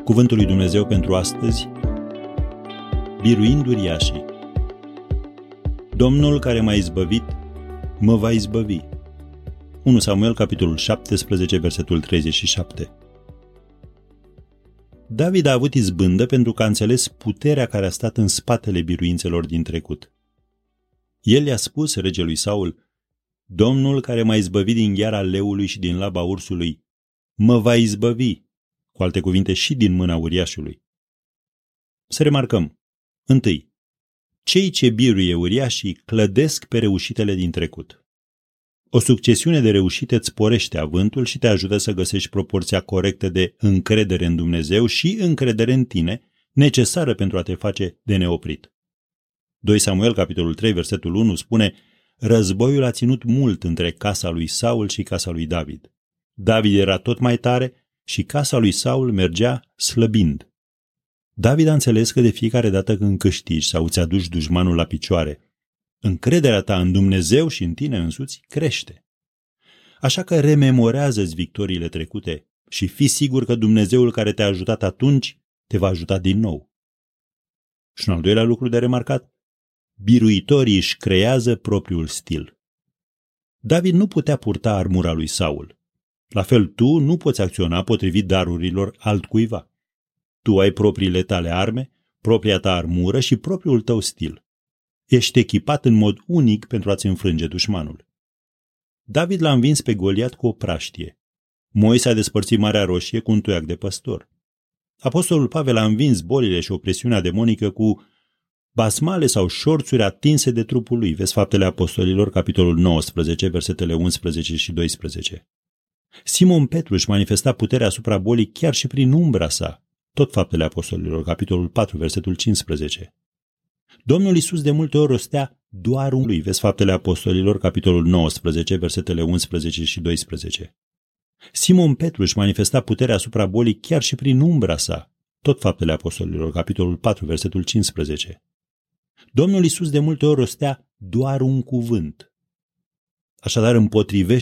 Cuvântul lui Dumnezeu pentru astăzi, biruind uriașii. Domnul care m-a izbăvit, mă va izbăvi. 1 Samuel, capitolul 17, versetul 37. David a avut izbândă pentru că a înțeles puterea care a stat în spatele biruințelor din trecut. El i-a spus regelui Saul: Domnul care m-a izbăvit din gheara leului și din laba ursului, mă va izbăvi, cu alte cuvinte, și din mâna uriașului. Să remarcăm: întâi, cei ce biruie uriașii clădesc pe reușitele din trecut. O succesiune de reușite îți sporește avântul și te ajută să găsești proporția corectă de încredere în Dumnezeu și încredere în tine, necesară pentru a te face de neoprit. 2 Samuel, capitolul 3, versetul 1 spune: Războiul a ținut mult între casa lui Saul și casa lui David. David era tot mai tare și casa lui Saul mergea slăbind. David a înțeles că de fiecare dată când câștigi sau îți aduci dușmanul la picioare, încrederea ta în Dumnezeu și în tine însuți crește. Așa că rememorează-ți victoriile trecute și fii sigur că Dumnezeul care te-a ajutat atunci te va ajuta din nou. Și un al doilea lucru de remarcat: biruitorii își creează propriul stil. David nu putea purta armura lui Saul. La fel, tu nu poți acționa potrivit darurilor altcuiva. Tu ai propriile tale arme, propria ta armură și propriul tău stil. Ești echipat în mod unic pentru a-ți înfrânge dușmanul. David l-a învins pe Goliat cu o praștie. Moise a despărțit Marea Roșie cu un toiac de păstor. Apostolul Pavel a învins bolile și opresiunea demonică cu basmale sau șorțuri atinse de trupul lui. Vezi Faptele Apostolilor, capitolul 19, versetele 11 și 12. Simon Petru își manifesta puterea asupra bolii chiar și prin umbra sa. Tot Faptele Apostolilor, capitolul 4, versetul 15. Domnul Iisus de multe ori rostea doar un lui. Vezi Faptele Apostolilor, capitolul 19, versetele 11 și 12. Simon Petru își manifesta puterea asupra bolii chiar și prin umbra sa. Tot Faptele Apostolilor, capitolul 4, versetul 15. Domnul Iisus de multe ori rostea doar un cuvânt. Așadar, împotrivește